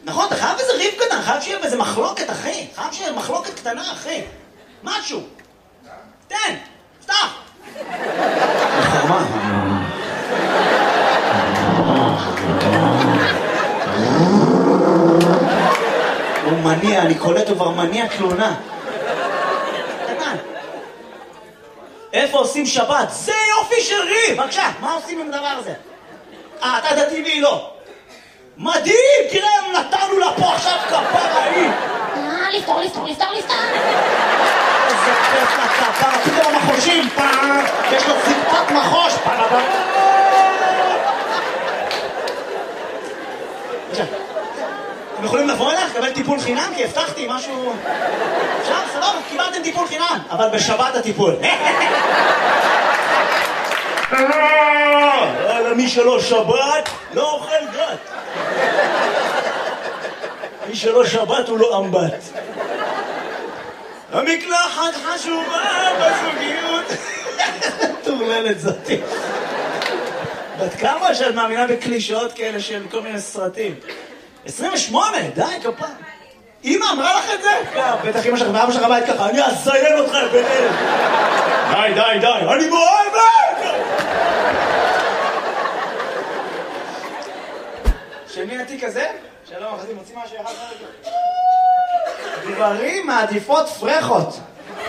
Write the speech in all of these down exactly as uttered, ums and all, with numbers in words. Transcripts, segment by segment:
נכון, אתה חייב איזה ריב קטן, חייב שיהיה איזה מחלוקת, אחי. חייב שיהיה מחלוקת קטנה, אחי. משהו. תן, פתח. חרמה. הוא מניע, אני קולט, הוא כבר מניע תלונה. קטן. איפה עושים שבת? זה יופי של ריב! בבקשה, מה עושים עם הדבר הזה? אה, אתה דתי והיא לא. מדהים! תראה, נתנו לה פה עכשיו כפרה היא! אה, לפתור, לפתור, לפתור, לפתור! איזה כיף לכפרה, פתאום המחושים, פעם! יש לו זיפת מחוש! פעם! אתם יכולים לבוא אליך, לקבל טיפול חינם? כי הבטחתי משהו... אפשר? סבבה, קיבלתם טיפול חינם, אבל בשבת הטיפול. מי שלא שבת, לא אוכל גת. מי שלא שבת הוא לא אמבט. המקלחת חשובה בזוגיות. תורללת זאתי. בת כמה שאת מאמינה בקלישאות כאלה של כל מיני סרטים? עשרים ושמונה, די, כפה. אמא אמרה לך את זה? בטח אמא שלך ואבא שלך בית ככה, אני אזיין אותך ביניהם. די, די, די, אני מאוהבת! של מי התיק הזה? שלום, אחדים, מוצאים משהו אחד רגע. גברים מעדיפות פרחות.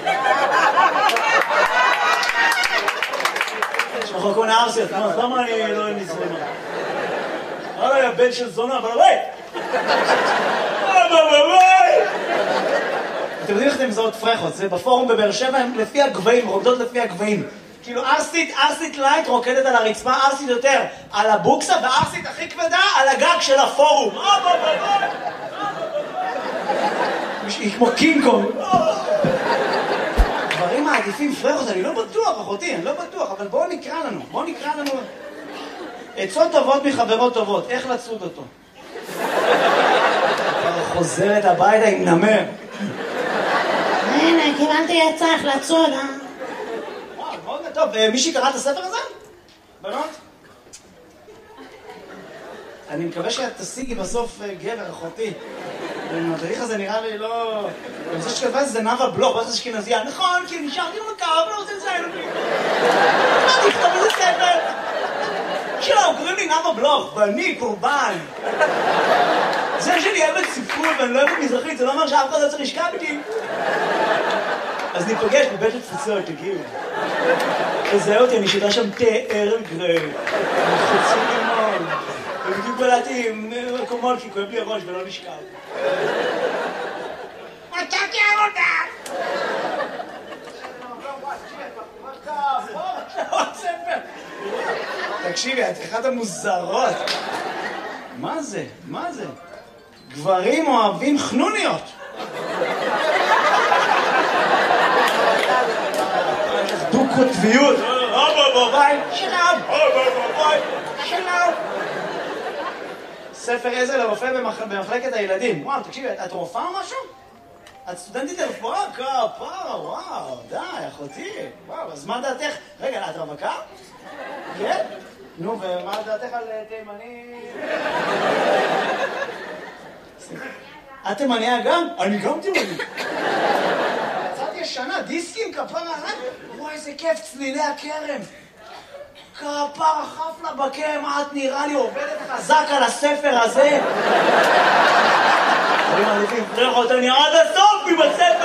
יש לך כל מיני ארסיות, למה אני לא עם נזרמה? הלאה, יא בן של זונה, אבל אולי! אתם יודעים איך אתם מזהות פרחות? זה בפורום בבאר שבע, הם לפי הגבהים, רוקדות לפי הגבהים. כאילו ארסית, ארסית לייט רוקדת על הרצפה, ארסית יותר על הבוקסה, וארסית הכי כבדה על הגג של הפורום. היא כמו קינג קונג. דברים מעדיפים פרחות, אני לא בטוח, אחותי, אני לא בטוח, אבל בואו נקרא לנו, בואו נקרא לנו. עצות טובות מחברות טובות, איך לצוד אותו? חוזרת הביתה עם נמר. הנה, קיבלתי עצה איך לצוד, אה? וואו, מאוד טוב. מישהי קרא את הספר הזה? בנות? אני מקווה שאת תשיגי בסוף גבר, אחותי. המדריך הזה נראה לי לא... אני חושב שכתבה את זה נאווה בלוך, ואז אשכנזייה. נכון, כי נשארתי במקר, אבל לא רוצה לציין אותי. מה תכתוב איזה ספר? שלום, קוראים לי נאווה בלוך, ואני קורבן. זה שאני אוהבת ספרות ואני לא אוהבת מזרחית, זה לא אומר שאף אחד לא צריך לשכב איתי. אז ניפגש בבית התפוצות, תגיעו. תזהה אותי, אני שיטה שם תאר גרי. חוצים לימון. ובדיוק בלעתי עם קומול, כי כואב לי הראש ולא נשכב. מצאתי עבודה! עוד ספר. תקשיבי, את אחת המוזרות. מה זה? מה זה? גברים אוהבים חנוניות. דו-קוטביות. אבא בבית, שלום. אבא בבית, שלום. ספר עזר לרופא במחלקת הילדים. וואו, תקשיבי, את רופאה או משהו? את סטודנטית לרפואה? כפרה, וואו, די, אחותי. וואו, אז מה דעתך? רגע, את רווקה? כן? נו, ומה דעתך על תימני? את תימניה גם? אני גם תימני. יצאתי ישנה, דיסקים, כפרה, וואי, איזה כיף, צלילי הכרם. כפרה, חפלה בכרם, את נראה לי עובדת חזק על הספר הזה. אני מעדיפים פרחות, אני עד הסוף עם הספר